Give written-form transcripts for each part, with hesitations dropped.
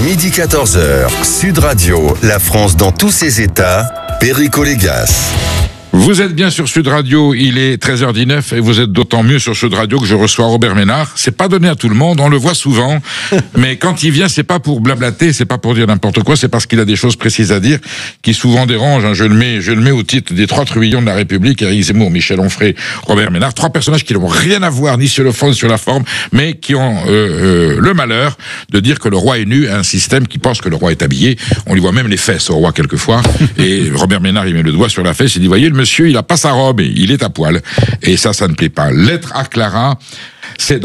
Midi 14h, Sud Radio, la France dans tous ses états, Perico Légas. Vous êtes bien sur Sud Radio, il est 13h19 et vous êtes d'autant mieux sur Sud Radio que je reçois Robert Ménard. C'est pas donné à tout le monde, on le voit souvent, mais quand il vient, c'est pas pour blablater, c'est pas pour dire n'importe quoi, c'est parce qu'il a des choses précises à dire qui souvent dérangent. Je le mets au titre des 3 trublions de la République, Éric Zemmour, Michel Onfray, Robert Ménard, 3 personnages qui n'ont rien à voir ni sur le fond ni sur la forme, mais qui ont le malheur de dire que le roi est nu à un système qui pense que le roi est habillé. On lui voit même les fesses au roi quelquefois, et Robert Ménard, il met le doigt sur la fesse, il dit, voyez, le monsieur, il a pas sa robe, il est à poil. Et ça ne plaît pas. Lettre à Clara. Je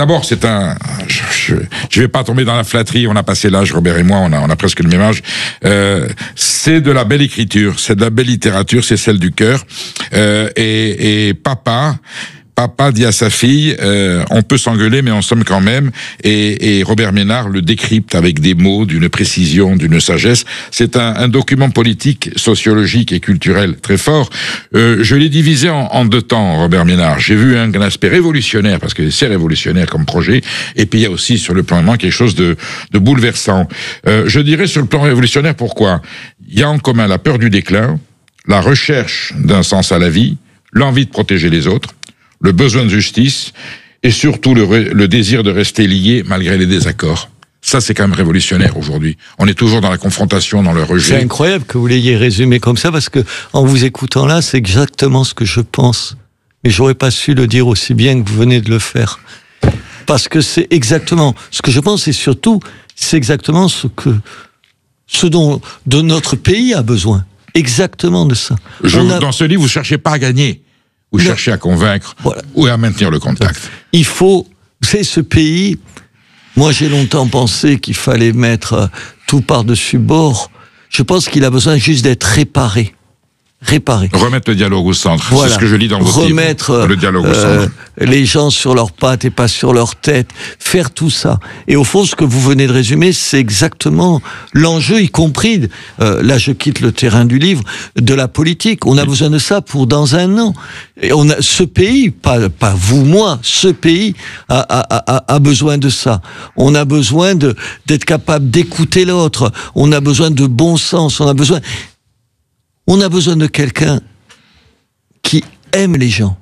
vais pas tomber dans la flatterie, on a passé l'âge, Robert et moi, on a presque le même âge. C'est de la belle écriture, c'est de la belle littérature, c'est celle du cœur. Et papa dit à sa fille, on peut s'engueuler, mais on s'aime quand même. Et Robert Ménard le décrypte avec des mots, d'une précision, d'une sagesse. C'est un document politique, sociologique et culturel très fort. Je l'ai divisé en 2 temps, Robert Ménard. J'ai vu un aspect révolutionnaire, parce que c'est révolutionnaire comme projet. Et puis il y a aussi sur le plan humain quelque chose de bouleversant. Je dirais sur le plan révolutionnaire, pourquoi ? Il y a en commun la peur du déclin, la recherche d'un sens à la vie, l'envie de protéger les autres, le besoin de justice et surtout le désir de rester lié malgré les désaccords. Ça, c'est quand même révolutionnaire aujourd'hui. On est toujours dans la confrontation, dans le rejet. C'est incroyable que vous l'ayez résumé comme ça, parce que en vous écoutant là, c'est exactement ce que je pense. Mais j'aurais pas su le dire aussi bien que vous venez de le faire. Parce que c'est exactement ce que je pense, et surtout, c'est exactement ce dont notre pays a besoin. Exactement de ça. Dans ce livre, vous cherchez pas à gagner. Vous cherchez à convaincre, voilà, ou à maintenir le contact. Il faut, vous savez, ce pays, moi j'ai longtemps pensé qu'il fallait mettre tout par-dessus bord. Je pense qu'il a besoin juste d'être réparé. Remettre le dialogue au centre, voilà. C'est ce que je lis dans votre livre. Remettre le dialogue au centre. Les gens sur leurs pattes et pas sur leur tête. Faire tout ça. Et au fond, ce que vous venez de résumer, c'est exactement l'enjeu, y compris, là je quitte le terrain du livre, de la politique. On a besoin de ça pour dans un an. Et ce pays, pas vous, moi, ce pays a besoin de ça. On a besoin d'être capable d'écouter l'autre. On a besoin de bon sens. On a besoin de quelqu'un qui aime les gens.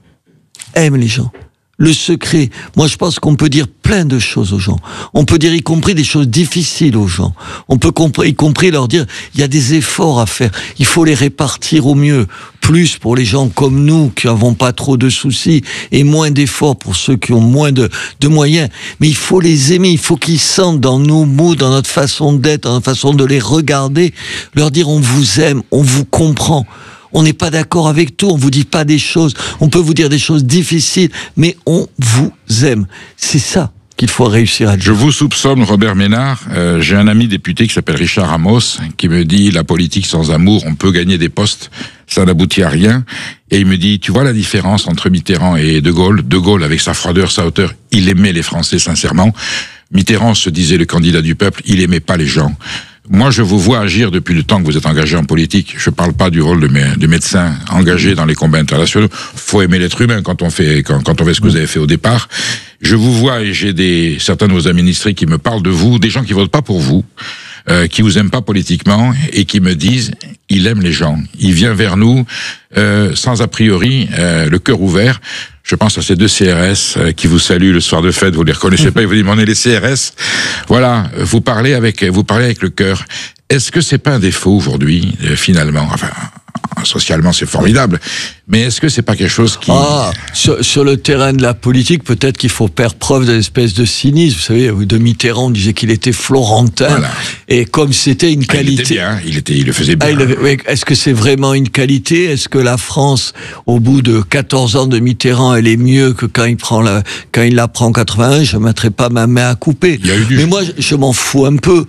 Le secret, moi je pense qu'on peut dire plein de choses aux gens. On peut dire y compris des choses difficiles aux gens. On peut y compris leur dire, il y a des efforts à faire. Il faut les répartir au mieux. Plus pour les gens comme nous qui n'avons pas trop de soucis et moins d'efforts pour ceux qui ont moins de moyens. Mais il faut les aimer, il faut qu'ils sentent dans nos mots, dans notre façon d'être, dans notre façon de les regarder, leur dire on vous aime, on vous comprend. On n'est pas d'accord avec tout, on vous dit pas des choses, on peut vous dire des choses difficiles, mais on vous aime. C'est ça qu'il faut réussir à dire. Je vous soupçonne, Robert Ménard. J'ai un ami député qui s'appelle Richard Ramos, qui me dit, la politique sans amour, on peut gagner des postes, ça n'aboutit à rien. Et il me dit, tu vois la différence entre Mitterrand et De Gaulle ? De Gaulle, avec sa froideur, sa hauteur, il aimait les Français sincèrement. Mitterrand se disait le candidat du peuple, il aimait pas les gens. Moi, je vous vois agir depuis le temps que vous êtes engagé en politique. Je parle pas du rôle de médecin engagé dans les combats internationaux. Faut aimer l'être humain quand on fait ce que vous avez fait au départ. Je vous vois, et j'ai certains de vos administrés qui me parlent de vous, des gens qui votent pas pour vous, qui vous aiment pas politiquement, et qui me disent, il aime les gens. Il vient vers nous, sans a priori, le cœur ouvert. Je pense à ces 2 CRS qui vous saluent le soir de fête, vous les reconnaissez pas, ils vous disent, on est les CRS. Voilà, vous parlez avec le cœur. Est-ce que c'est pas un défaut aujourd'hui, finalement? Enfin, socialement, c'est formidable. Mais est-ce que c'est pas quelque chose qui... Sur le terrain de la politique, peut-être qu'il faut faire preuve d'une espèce de cynisme. Vous savez, de Mitterrand, on disait qu'il était florentin. Voilà. Et comme c'était une qualité... Il était bien, il le faisait bien. Est-ce que c'est vraiment une qualité? Est-ce que la France, au bout de 14 ans de Mitterrand, elle est mieux que quand il la prend en 81? Je ne mettrai pas ma main à couper. Mais moi, je m'en fous un peu.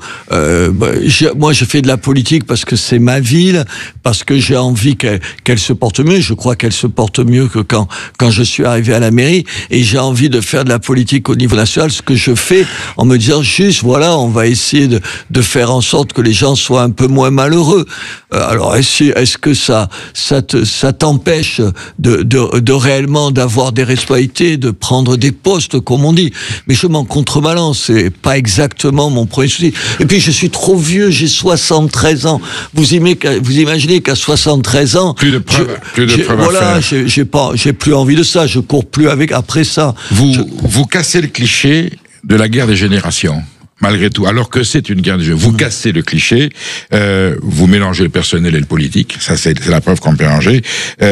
Moi, je fais de la politique parce que c'est ma ville, parce que j'ai envie qu'elle se porte mieux. Je crois crois qu'elle se porte mieux que quand je suis arrivé à la mairie, et j'ai envie de faire de la politique au niveau national, ce que je fais en me disant juste, voilà, on va essayer de faire en sorte que les gens soient un peu moins malheureux. Alors, est-ce que ça t'empêche de réellement d'avoir des responsabilités, de prendre des postes, comme on dit? Mais je m'en contrebalance, c'est pas exactement mon premier souci. Et puis, je suis trop vieux, j'ai 73 ans. Vous imaginez qu'à 73 ans... Plus de preuves voilà, à faire. j'ai plus envie de ça, je cours plus après ça. Vous cassez le cliché de la guerre des générations. Malgré tout, alors que c'est une guerre de jeu. Vous cassez le cliché, vous mélangez le personnel et le politique, ça c'est la preuve qu'on peut mélanger,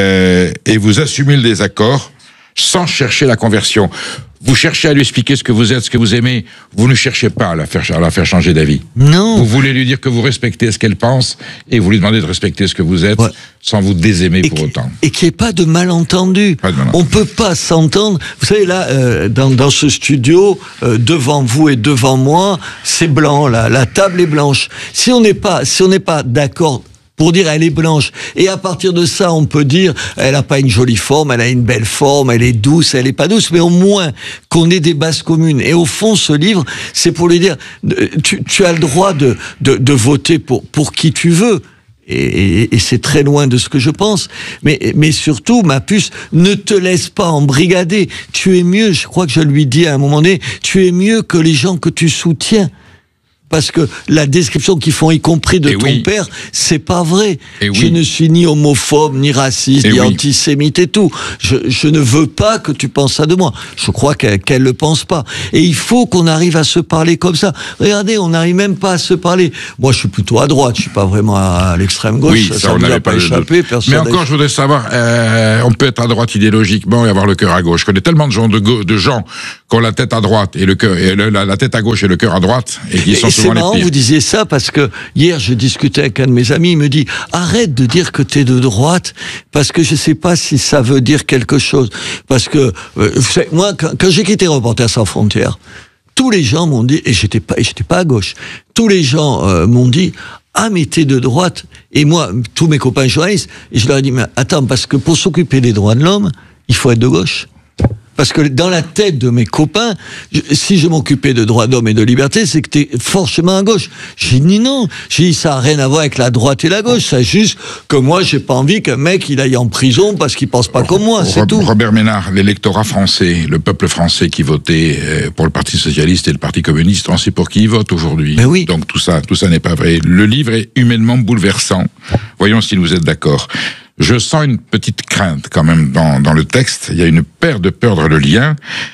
et vous assumez le désaccord sans chercher la conversion. Vous cherchez à lui expliquer ce que vous êtes, ce que vous aimez, vous ne cherchez pas à la faire changer d'avis. Non. Vous voulez lui dire que vous respectez ce qu'elle pense, et vous lui demandez de respecter ce que vous êtes, sans vous désaimer pour autant. Et qu'il n'y ait pas de malentendu. On peut pas s'entendre. Vous savez, là, dans ce studio, devant vous et devant moi, c'est blanc, la table est blanche. Si on n'est pas d'accord pour dire elle est blanche, et à partir de ça on peut dire elle a pas une jolie forme, elle a une belle forme, elle est douce, elle est pas douce, mais au moins qu'on ait des bases communes. Et au fond, ce livre, c'est pour lui dire tu as le droit de voter pour qui tu veux. Et c'est très loin de ce que je pense. Mais surtout, ma puce, ne te laisse pas embrigader. Tu es mieux, je crois que je lui dis à un moment donné, tu es mieux que les gens que tu soutiens. Parce que la description qu'ils font, y compris de ton père, c'est pas vrai. Je ne suis ni homophobe, ni raciste, ni antisémite et tout. Je ne veux pas que tu penses ça de moi. Je crois qu'elle le pense pas. Et il faut qu'on arrive à se parler comme ça. Regardez, on n'arrive même pas à se parler. Moi, je suis plutôt à droite, je suis pas vraiment à l'extrême gauche. Oui, ça on n'avait pas échappé. Mais encore, je voudrais savoir, on peut être à droite idéologiquement et avoir le cœur à gauche. Je connais tellement de gens qui ont la tête à droite et le cœur, et la tête à gauche et le cœur à droite, et qui sont c'est marrant, vous disiez ça, parce que hier, je discutais avec un de mes amis, il me dit, arrête de dire que t'es de droite, parce que je sais pas si ça veut dire quelque chose. Parce que, vous savez, moi, quand j'ai quitté Reporters sans frontières, tous les gens m'ont dit, et j'étais pas à gauche, tous les gens m'ont dit, ah, mais t'es de droite. Et moi, tous mes copains journalistes, et je leur ai dit, mais attends, parce que pour s'occuper des droits de l'homme, il faut être de gauche. Parce que dans la tête de mes copains, si je m'occupais de droits d'homme et de liberté, c'est que t'es forcément à gauche. J'ai dit non. J'ai dit ça n'a rien à voir avec la droite et la gauche. C'est juste que moi, j'ai pas envie qu'un mec il aille en prison parce qu'il pense pas comme moi. C'est tout. Robert Ménard, l'électorat français, le peuple français qui votait pour le Parti socialiste et le Parti communiste, on sait pour qui il vote aujourd'hui. Mais oui. Donc tout ça n'est pas vrai. Le livre est humainement bouleversant. Voyons si vous êtes d'accord. Je sens une petite crainte quand même dans le texte. Il y a une paire de perdre le lien.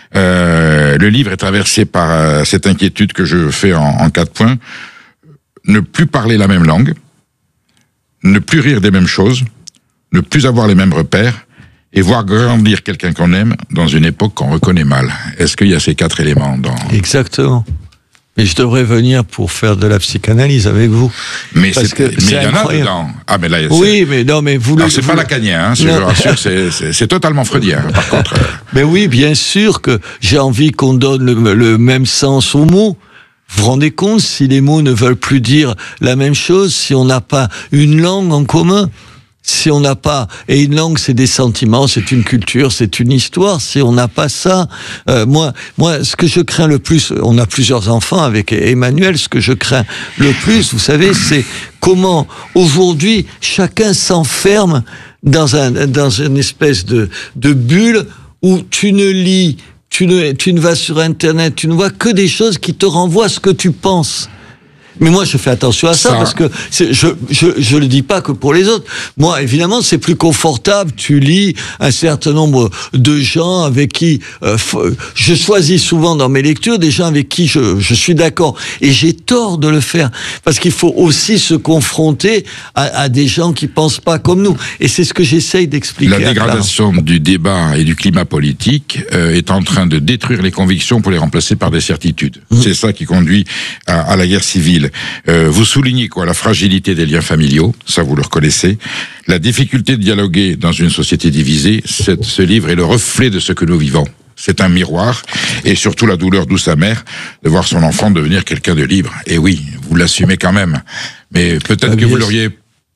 Le livre est traversé par cette inquiétude que je fais en 4 points. Ne plus parler la même langue, ne plus rire des mêmes choses, ne plus avoir les mêmes repères, et voir grandir quelqu'un qu'on aime dans une époque qu'on reconnaît mal. Est-ce qu'il y a ces 4 éléments dans... Exactement. Mais je devrais venir pour faire de la psychanalyse avec vous. Mais il y en a dedans. Ah, mais là, oui, mais non, mais vous... c'est pas lacanien, hein, je vous rassure, c'est totalement freudien, par contre. Mais oui, bien sûr que j'ai envie qu'on donne le même sens aux mots. Vous vous rendez compte si les mots ne veulent plus dire la même chose, si on n'a pas une langue en commun? Si on n'a pas, et une langue c'est des sentiments, c'est une culture, c'est une histoire, si on n'a pas ça, moi, ce que je crains le plus, on a plusieurs enfants avec Emmanuel, ce que je crains le plus, vous savez, c'est comment aujourd'hui chacun s'enferme dans une espèce de bulle où tu ne lis, tu ne vas sur Internet, tu ne vois que des choses qui te renvoient à ce que tu penses. Mais moi, je fais attention à ça parce que je le dis pas que pour les autres. Moi, évidemment, c'est plus confortable. Tu lis un certain nombre de gens avec qui je choisis souvent dans mes lectures des gens avec qui je suis d'accord. Et j'ai tort de le faire parce qu'il faut aussi se confronter à des gens qui pensent pas comme nous. Et c'est ce que j'essaye d'expliquer. La dégradation du débat et du climat politique est en train de détruire les convictions pour les remplacer par des certitudes. C'est ça qui conduit à la guerre civile. Vous soulignez la fragilité des liens familiaux, ça vous le reconnaissez, la difficulté de dialoguer dans une société divisée. Ce livre est le reflet de ce que nous vivons. C'est un miroir, et surtout la douleur douce amère de voir son enfant devenir quelqu'un de libre. Et oui, vous l'assumez quand même, mais peut-être que vous l'auriez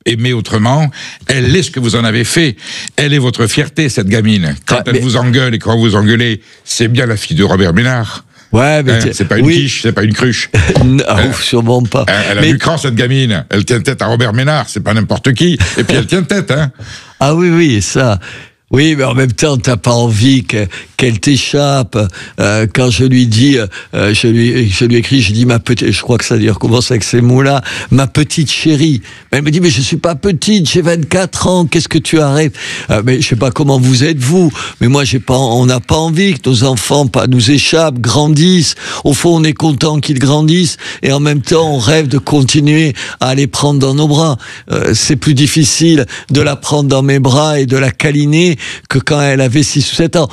aimer autrement, elle est ce que vous en avez fait. Elle est votre fierté, cette gamine. Quand elle vous engueule et quand vous engueulez, c'est bien la fille de Robert Ménard. Ouais, mais c'est pas une quiche, c'est pas une cruche. Non, sûrement pas. Elle a du cran, cette gamine. Elle tient tête à Robert Ménard, c'est pas n'importe qui. Et puis elle tient tête, hein. Ah oui, ça. Oui, mais en même temps, t'as pas envie qu'elle t'échappe. Quand je lui dis, je lui écris, je dis ma petite, je crois que ça veut dire commence avec ces mots-là, ma petite chérie. Elle me dit, mais je suis pas petite, j'ai 24 ans, qu'est-ce que tu arrêtes? Mais je sais pas comment vous êtes vous, mais moi on n'a pas envie que nos enfants nous échappent, grandissent. Au fond, on est content qu'ils grandissent et en même temps, on rêve de continuer à les prendre dans nos bras. C'est plus difficile de la prendre dans mes bras et de la câliner que quand elle avait 6 ou 7 ans.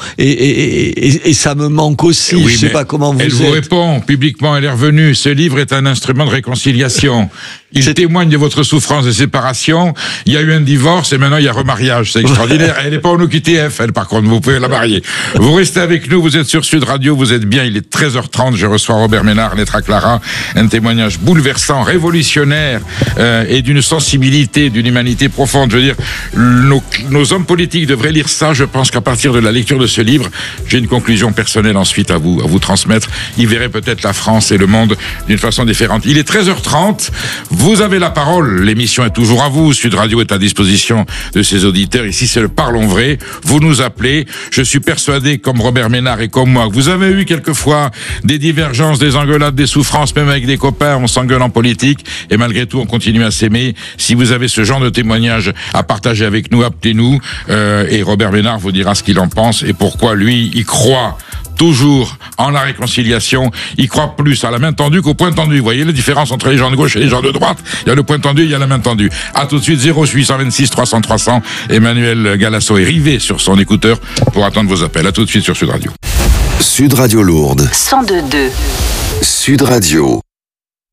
Et ça me manque aussi. Oui, je sais pas comment vous êtes. Elle vous répond, publiquement, elle est revenue. Ce livre est un instrument de réconciliation. Il témoigne de votre souffrance de séparation. Il y a eu un divorce et maintenant il y a remariage. C'est extraordinaire. Elle n'est pas en OQTF, elle, par contre. Vous pouvez la marier. Vous restez avec nous. Vous êtes sur Sud Radio. Vous êtes bien. Il est 13h30. Je reçois Robert Ménard, lettre à Clara. Un témoignage bouleversant, révolutionnaire, et d'une sensibilité, d'une humanité profonde. Je veux dire, nos hommes politiques devraient lire ça. Je pense qu'à partir de la lecture de ce livre, j'ai une conclusion personnelle ensuite à vous transmettre. Ils verraient peut-être la France et le monde d'une façon différente. Il est 13h30. Vous avez la parole, l'émission est toujours à vous, Sud Radio est à disposition de ses auditeurs, ici c'est le Parlons Vrai, vous nous appelez, je suis persuadé, comme Robert Ménard et comme moi, que vous avez eu quelquefois des divergences, des engueulades, des souffrances, même avec des copains, on s'engueule en politique, et malgré tout on continue à s'aimer. Si vous avez ce genre de témoignage à partager avec nous, appelez-nous, et Robert Ménard vous dira ce qu'il en pense, et pourquoi lui, il croit toujours en la réconciliation, il croit plus à la main tendue qu'au point tendu. Vous voyez la différence entre les gens de gauche et les gens de droite? Il y a le point tendu, il y a la main tendue. À tout de suite, 0826 300 300. Emmanuel Galasso est rivé sur son écouteur pour attendre vos appels. À tout de suite sur Sud Radio. Sud Radio Lourdes. 102.2. Sud Radio.